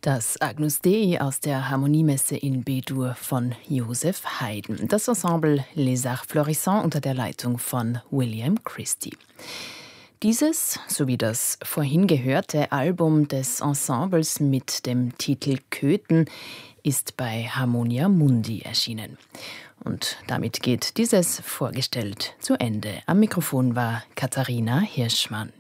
Das Agnus Dei aus der Harmoniemesse in B-Dur von Josef Haydn. Das Ensemble Les Arts Florissants unter der Leitung von William Christie. Dieses, sowie das vorhin gehörte Album des Ensembles mit dem Titel Köthen, ist bei Harmonia Mundi erschienen. Und damit geht dieses vorgestellt zu Ende. Am Mikrofon war Katharina Hirschmann.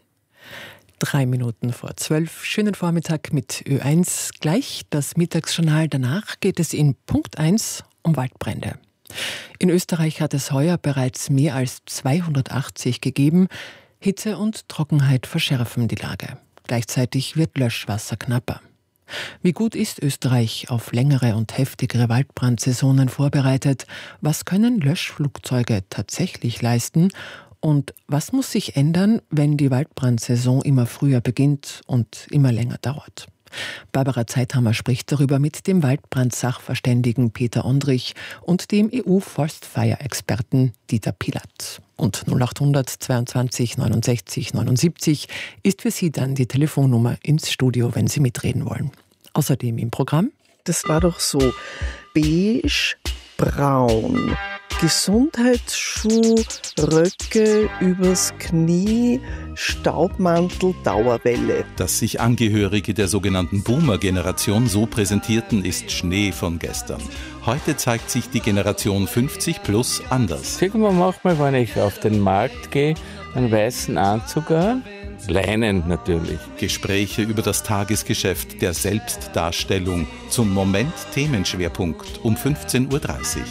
11:03. Schönen Vormittag mit Ö1. Gleich das Mittagsjournal. Danach geht es in Punkt 1 um Waldbrände. In Österreich hat es heuer bereits mehr als 280 gegeben. Hitze und Trockenheit verschärfen die Lage. Gleichzeitig wird Löschwasser knapper. Wie gut ist Österreich auf längere und heftigere Waldbrandsaisonen vorbereitet? Was können Löschflugzeuge tatsächlich leisten? Und was muss sich ändern, wenn die Waldbrandsaison immer früher beginnt und immer länger dauert? Barbara Zeithammer spricht darüber mit dem Waldbrandsachverständigen Peter Ondrich und dem EU-Forstfire-Experten Dieter Pilat. Und 0800 22 69 79 ist für Sie dann die Telefonnummer ins Studio, wenn Sie mitreden wollen. Außerdem im Programm: Das war doch so beige, braun, Gesundheitsschuh, Röcke übers Knie, Staubmantel, Dauerwelle. Dass sich Angehörige der sogenannten Boomer-Generation so präsentierten, ist Schnee von gestern. Heute zeigt sich die Generation 50 plus anders. Sieht man manchmal, wenn ich auf den Markt gehe, einen weißen Anzug an, leinend natürlich. Gespräche über das Tagesgeschäft der Selbstdarstellung zum Moment-Themenschwerpunkt um 15:30 Uhr.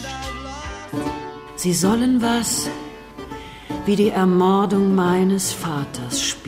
Sie sollen was wie die Ermordung meines Vaters spielen.